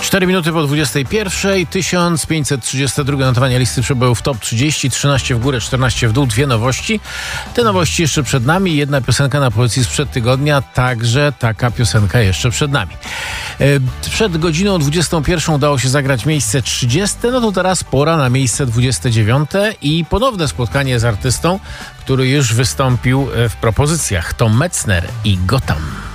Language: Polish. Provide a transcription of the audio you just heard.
4 minuty po 21. 1532 notowanie listy przebojów Top 30. 13 w górę, 14 w dół. Dwie nowości. Te nowości jeszcze przed nami. Jedna piosenka na pozycji sprzed tygodnia. Także taka piosenka jeszcze przed nami. Przed godziną 21 udało się zagrać miejsce 30. No to teraz pora na miejsce 29. I ponowne spotkanie z artystą, który już wystąpił w propozycjach. Tom Metzner i Gotham.